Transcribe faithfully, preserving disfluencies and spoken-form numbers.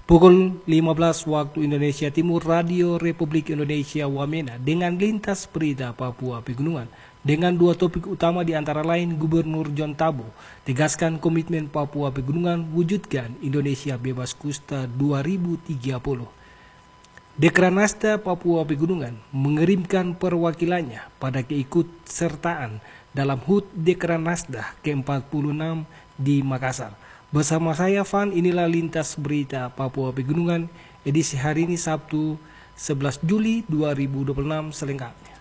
Pukul lima belas waktu Indonesia Timur, Radio Republik Indonesia Wamena dengan lintas berita Papua Pegunungan dengan dua topik utama di antara lain Gubernur John Tabo tegaskan komitmen Papua Pegunungan wujudkan Indonesia bebas kusta dua ribu tiga puluh. Dekranasda Papua Pegunungan mengirimkan perwakilannya pada keikutsertaan dalam H U T Dekranasda ke empat puluh enam di Makassar. Bersama saya Van, inilah lintas berita Papua Pegunungan edisi hari ini Sabtu sebelas Juli dua ribu dua puluh enam selengkapnya.